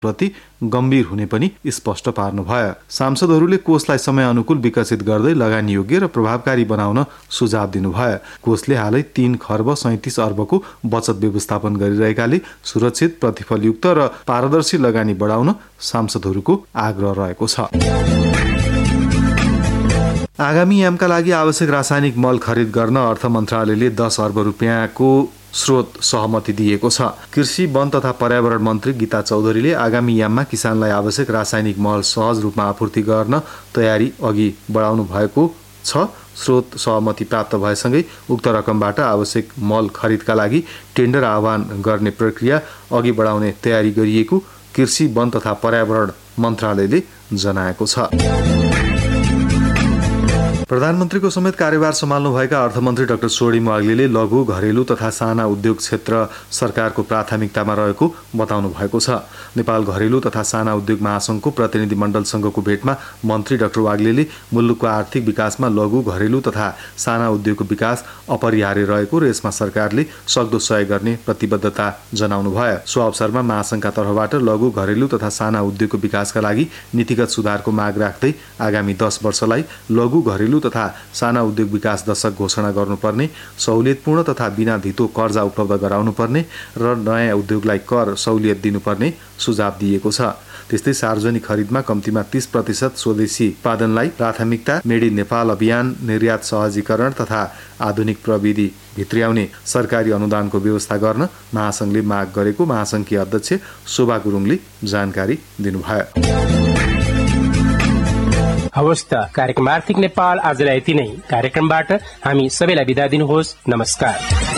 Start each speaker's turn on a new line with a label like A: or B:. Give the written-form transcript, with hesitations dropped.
A: प्रति गम्भीर हुने पनि स्पष्ट पार्नुभयो। सांसदहरूले कोषलाई समय अनुकूल विकसित गर्दै लगानी योग्य र प्रभावकारी बनाउन सुझाव दिनुभयो। कोषले हालै 3 खर्ब 37 अर्बको बचत व्यवस्थापन गरिरहेकाले सुरक्षित, प्रतिफलयुक्त र पारदर्शी लगानी बढाउन सांसदहरूको आग्रह रहेको छ। आगामी यामका लागि आवश्यक रासायनिक मल खरिद गर्न अर्थ मन्त्रालयले 10 अर्ब रुपियाँको स्रोत सहमति दिएको छ। कृषि, वन तथा पर्यावरण मन्त्री गीता चौधरीले आगामी याममा किसानलाई आवश्यक रासायनिक मल सहज रूपमा आपूर्ति गर्न तयारी अघि बढाउनु भएको छ। स्रोत सहमति प्राप्त भएसँगै उक्त रकमबाट आवश्यक मल खरिदका लागि टेन्डर आह्वान गर्ने प्रक्रिया अघि बढाउने तयारी गरिएको कृषि, वन तथा पर्यावरण मन्त्रालयले जनाएको छ। प्रधानमन्त्रीको समेत कार्यभार सम्हाल्नुभएका अर्थमन्त्री डाक्टर सोढी वाग्लेले लघु, घरेलु तथा साना उद्योग क्षेत्र सरकारको प्राथमिकतामा रहेको बताउनु भएको छ। नेपाल घरेलु तथा साना उद्योग महासंघको प्रतिनिधि मण्डलसँगको भेटमा मन्त्री डाक्टर वाग्लेले मुलुकको आर्थिक विकासमा लघु, घरेलु तथा साना उद्योगको विकास अपरिहार्य रहेको र यसमा सरकारले सक्दो सहयोग गर्ने प्रतिबद्धता जनाउनु भयो। सो अवसरमा महासंघका तर्फबाट लघु, घरेलु तथा साना उद्योगको विकासका लागि नीतिगत सुधारको माग राख्दै आगामी 10 वर्षलाई लघु, घरेलु तथा साना उद्योग विकास दशक घोषणा गर्नुपर्ने, सहुलियतपूर्ण तथा बिना धितो कर्जा उपलब्ध गराउनुपर्ने र नयाँ उद्योगलाई कर सहुलियत दिनुपर्ने सुझाव दिएको छ। त्यस्तै सार्वजनिक खरिदमा कम्तीमा 30% स्वदेशी उत्पादनलाई प्राथमिकता, मेड इन नेपाल अभियान, निर्यात सहजीकरण तथा आधुनिक प्रविधि भित्र्याउने सरकारी अनुदानको व्यवस्था गर्न महासंघले माग गरेको महासंघकी अध्यक्ष शोभा गुरुङले जानकारी दिनुभयो।
B: हवस् त, कार्यक्रम आर्थिक नेपाल आजलाई यति नै। कार्यक्रमबाट हामी सबैलाई बिदा दिनुहोस्। नमस्कार।